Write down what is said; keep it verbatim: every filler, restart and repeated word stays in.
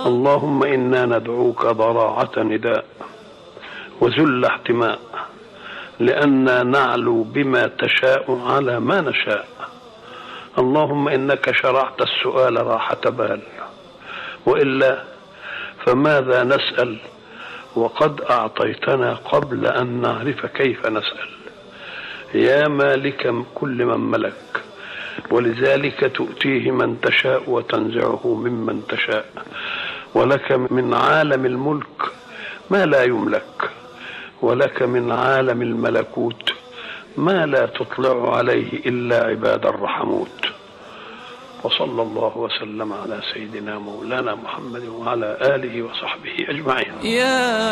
اللهم إنا ندعوك ضراعة نداء وذل احتماء، لأننا نعلو بما تشاء على ما نشاء. اللهم إنك شرعت السؤال راحة بال، وإلا فماذا نسأل وقد أعطيتنا قبل أن نعرف كيف نسأل. يا مالك كل من ملك، ولذلك تؤتيه من تشاء وتنزعه ممن تشاء، ولك من عالم الملك ما لا يملك، ولك من عالم الملكوت ما لا تطلع عليه إلا عباد الرحموت. وصلى الله وسلم على سيدنا مولانا محمد وعلى آله وصحبه أجمعين.